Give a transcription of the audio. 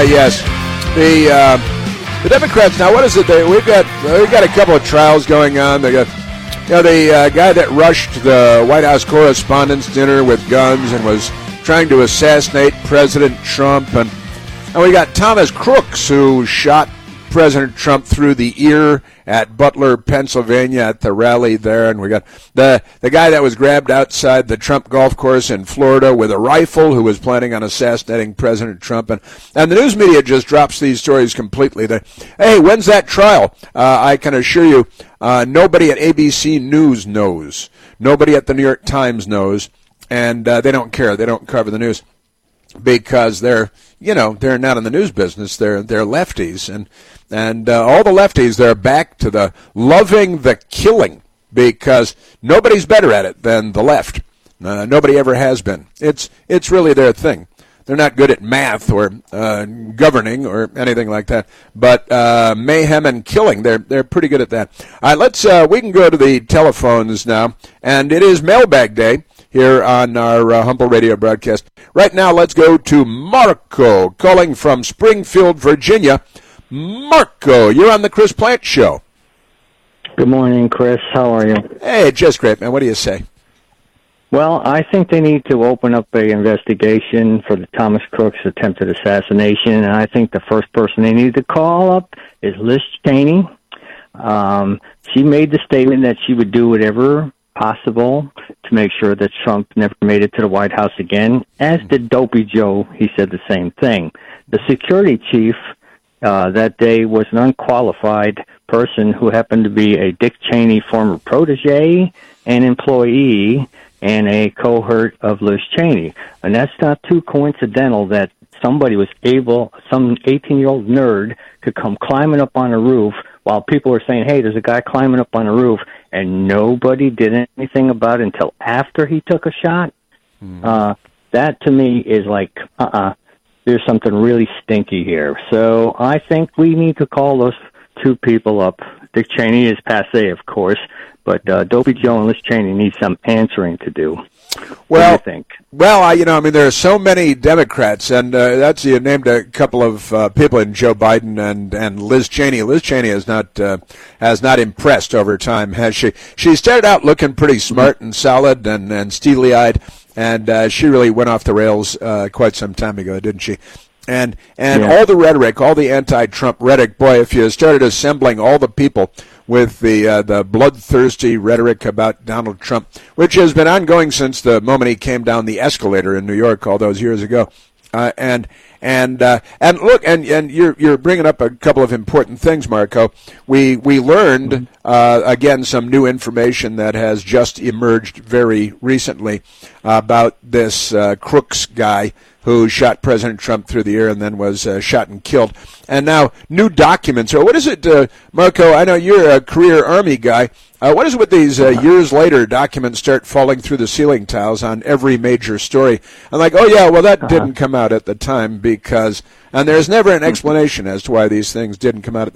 Yes. The Democrats now. What is it? We've got a couple of trials going on. They got the guy that rushed the White House Correspondents' Dinner with guns and was trying to assassinate President Trump, and we got Thomas Crooks, who shot President Trump through the ear at Butler, Pennsylvania, at the rally there. And we got the guy that was grabbed outside the Trump golf course in Florida with a rifle, who was planning on assassinating President Trump. And the news media just drops these stories completely. Hey, when's that trial? I can assure you, nobody at ABC News knows. Nobody at the New York Times knows. And they don't care. They don't cover the news because they're not in the news business. They're lefties, and all the lefties, they're back to the loving the killing, because nobody's better at it than the left. Nobody ever has been. It's really their thing. They're not good at math or governing or anything like that, but mayhem and killing, they're pretty good at that. All right, we can go to the telephones now, and it is Mailbag Day here on our humble radio broadcast. Right now, let's go to Marco, calling from Springfield, Virginia. Marco, you're on the Chris Plante Show. Good morning, Chris. How are you? Hey, just great, man. What do you say? Well, I think they need to open up an investigation for the Thomas Crooks attempted assassination, and I think the first person they need to call up is Liz Cheney. She made the statement that she would do whatever possible to make sure that Trump never made it to the White House again, as did Dopey Joe. He said the same thing. The security chief that day was an unqualified person who happened to be a Dick Cheney former protege and employee and a cohort of Liz Cheney. And that's not too coincidental that somebody was able, some 18-year-old nerd, could come climbing up on a roof while people were saying, hey, there's a guy climbing up on a roof, and nobody did anything about it until after he took a shot. That, to me, is like, there's something really stinky here. So I think we need to call those two people up. Dick Cheney is passé, of course, but Dopey Joe and Liz Cheney need some answering to do. Well, what do you think? Well, there are so many Democrats, and you named a couple of people in Joe Biden and Liz Cheney. Liz Cheney has not impressed over time, has she? She started out looking pretty smart and solid and steely-eyed, and she really went off the rails quite some time ago, didn't she? And all the rhetoric, all the anti-Trump rhetoric, boy, if you started assembling all the people with the bloodthirsty rhetoric about Donald Trump, which has been ongoing since the moment he came down the escalator in New York all those years ago. And look, and you're bringing up a couple of important things, Marco. We learned again some new information that has just emerged very recently about this Crooks guy who shot President Trump through the ear and then was shot and killed. And now new documents. Or what is it, Marco? I know you're a career Army guy. What is it with these years later documents start falling through the ceiling tiles on every major story? I'm like, oh, yeah, well, that didn't come out at the time because, and there's never an explanation as to why these things didn't come out at